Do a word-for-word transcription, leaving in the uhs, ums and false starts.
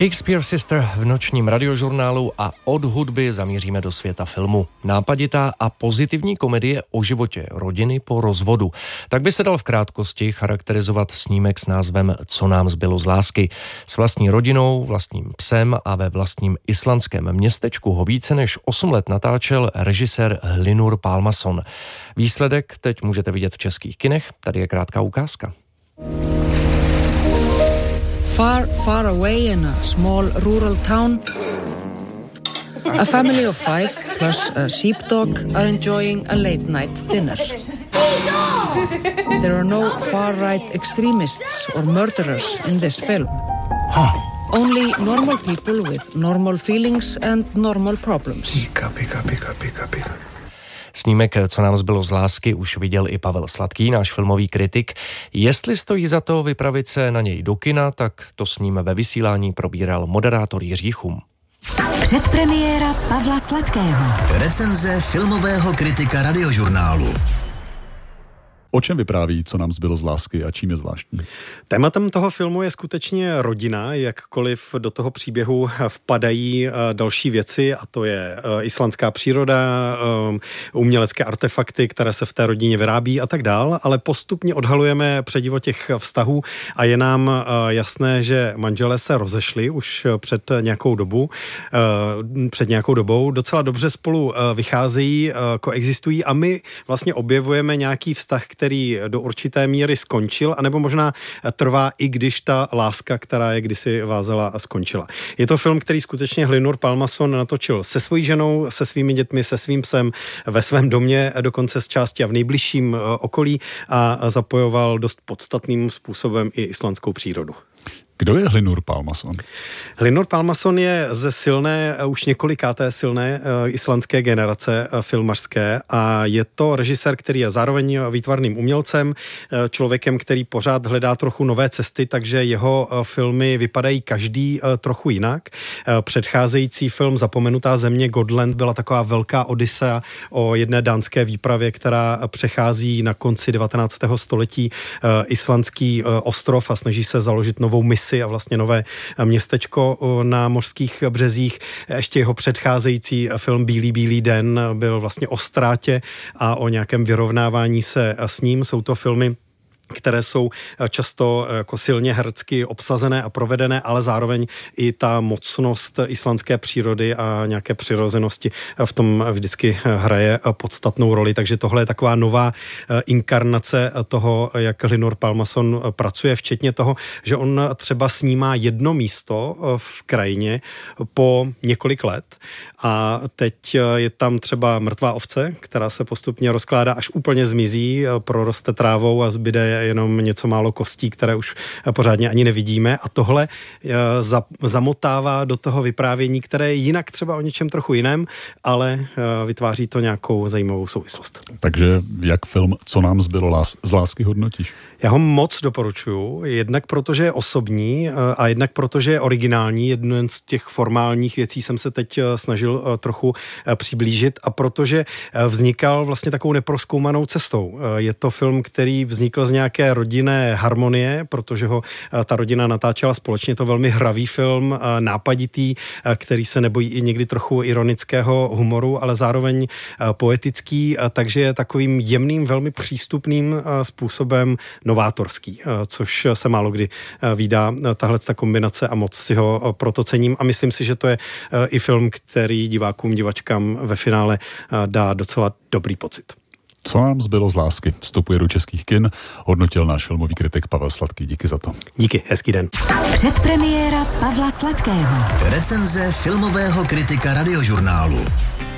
Shakespeare Sister v nočním radiožurnálu a od hudby zamíříme do světa filmu. Nápaditá a pozitivní komedie o životě rodiny po rozvodu. Tak by se dal v krátkosti charakterizovat snímek s názvem Co nám zbylo z lásky. S vlastní rodinou, vlastním psem a ve vlastním islandském městečku ho více než osm let natáčel režisér Hlynur Pálmason. Výsledek teď můžete vidět v českých kinech, tady je krátká ukázka. Far, far away in a small rural town, a family of five plus a sheepdog are enjoying a late night dinner. There are no far-right extremists or murderers in this film. Huh. Only normal people with normal feelings and normal problems. Pika, pika, pika, pika, pika. Snímek Co nám zbylo z lásky už viděl i Pavel Sladký, náš filmový kritik. Jestli stojí za to vypravit se na něj do kina, tak to s ním ve vysílání probíral moderátor Jiří Chum. Předpremiéra Pavla Sladkého. Recenze filmového kritika Radiožurnálu. O čem vypráví Co nám zbylo z lásky a čím je zvláštní? Tématem toho filmu je skutečně rodina, jakkoliv do toho příběhu vpadají další věci, a to je islandská příroda, umělecké artefakty, které se v té rodině vyrábí a tak dál, ale postupně odhalujeme předivo těch vztahů a je nám jasné, že manželé se rozešli už před nějakou dobu, před nějakou dobou, docela dobře spolu vycházejí, koexistují a my vlastně objevujeme nějaký vztah, který který do určité míry skončil, anebo možná trvá, i když ta láska, která je kdysi vázela, a skončila. Je to film, který skutečně Hlynur Pálmason natočil se svojí ženou, se svými dětmi, se svým psem, ve svém domě, dokonce z části a v nejbližším okolí, a zapojoval dost podstatným způsobem i islandskou přírodu. Kdo je Hlynur Pálmason? Hlynur Pálmason je ze silné, už několikáté silné islandské generace filmařské a je to režisér, který je zároveň výtvarným umělcem, člověkem, který pořád hledá trochu nové cesty, takže jeho filmy vypadají každý trochu jinak. Předcházející film Zapomenutá země Gotland byla taková velká odysea o jedné dánské výpravě, která přechází na konci devatenáctého století islandský ostrov a snaží se založit novou misi a vlastně nové městečko na mořských březích. Ještě jeho předcházející film Bílý bílý den byl vlastně o ztrátě a o nějakém vyrovnávání se s ním. Jsou to filmy, které jsou často jako silně herecky obsazené a provedené, ale zároveň i ta mocnost islandské přírody a nějaké přirozenosti v tom vždycky hraje podstatnou roli. Takže tohle je taková nová inkarnace toho, jak Hlynur Pálmason pracuje, včetně toho, že on třeba snímá jedno místo v krajině po několik let a teď je tam třeba mrtvá ovce, která se postupně rozkládá, až úplně zmizí, proroste trávou a zbyde jenom něco málo kostí, které už pořádně ani nevidíme, a tohle zamotává do toho vyprávění, které je jinak třeba o něčem trochu jiném, ale vytváří to nějakou zajímavou souvislost. Takže jak film Co nám zbylo z lásky hodnotíš? Já ho moc doporučuju, jednak protože je osobní a jednak protože je originální. Jednu z těch formálních věcí jsem se teď snažil trochu přiblížit a protože vznikal vlastně takovou neprozkoumanou cestou. Je to film, který vznikl z nějaké rodinné harmonie, protože ho ta rodina natáčela společně. Je to velmi hravý film, nápaditý, který se nebojí i někdy trochu ironického humoru, ale zároveň poetický, takže je takovým jemným, velmi přístupným způsobem novátorský, což se málo kdy vídá tahle ta kombinace a moc si ho proto cením a myslím si, že to je i film, který divákům, divačkám ve finále dá docela dobrý pocit. Co nám zbylo z lásky? Vstupuje do českých kin, hodnotil náš filmový kritik Pavel Sladký. Díky za to. Díky, hezký den. Předpremiéra Pavla Sladkého. Recenze filmového kritika Radiožurnálu.